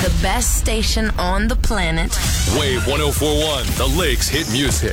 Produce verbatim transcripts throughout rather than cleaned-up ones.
the best station on the planet. Wave one oh four point one, the Lakes Hit Music.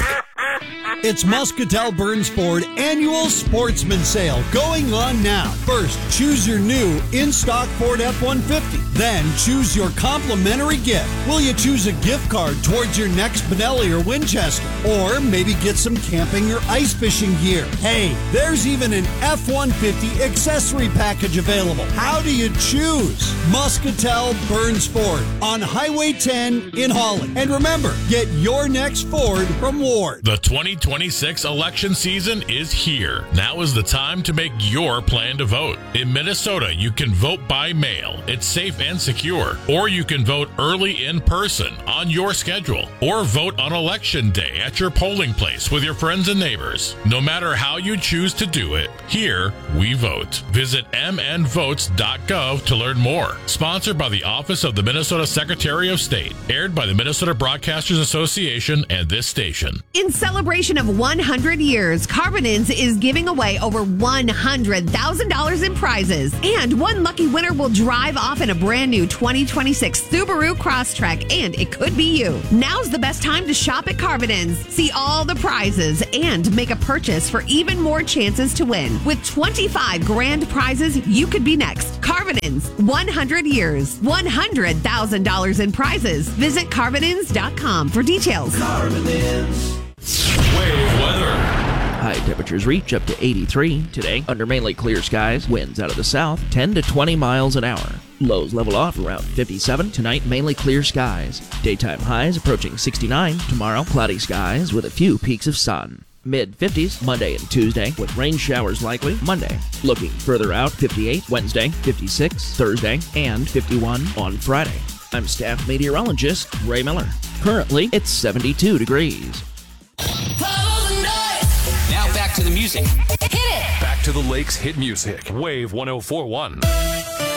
It's Muscatel Burns Ford Annual Sportsman Sale going on now. First, choose your new in-stock Ford F one fifty. Then, choose your complimentary gift. Will you choose a gift card towards your next Benelli or Winchester? Or maybe get some camping or ice fishing gear? Hey, there's even an F one fifty accessory package available. How do you choose? Muscatel Burns Ford on Highway ten in Holly. And remember, get your next Ford from Ward. The twenty twenty-six election season is here. Now is the time to make your plan to vote. In Minnesota, you can vote by mail. It's safe and secure. Or you can vote early in person on your schedule. Or vote on election day at your polling place with your friends and neighbors. No matter how you choose to do it, here we vote. Visit m n votes dot gov to learn more. Sponsored by the Office of the Minnesota Secretary of State. Aired by the Minnesota Broadcasters Association and this station. In celebration of one hundred years, Carbonins is giving away over one hundred thousand dollars in prizes. And one lucky winner will drive off in a brand new twenty twenty-six Subaru Crosstrek, and it could be you. Now's the best time to shop at Carbonins. See all the prizes and make a purchase for even more chances to win. With twenty-five grand prizes, you could be next. Carbonins, one hundred years, one hundred thousand dollars in prizes. Visit Carbonins dot com for details. Carbonins. Wave weather. High temperatures reach up to eighty-three today under mainly clear skies. Winds out of the south ten to twenty miles an hour. Lows level off around fifty-seven. Tonight, mainly clear skies. Daytime highs approaching sixty-nine. Tomorrow, cloudy skies with a few peaks of sun. mid fifties Monday and Tuesday with rain showers likely Monday. Looking further out, fifty-eight Wednesday, fifty-six Thursday, and fifty-one on Friday. I'm staff meteorologist Ray Miller. Currently, it's seventy-two degrees. Now back to the music. Back to the Lakes Hit Music. Wave one oh four point one.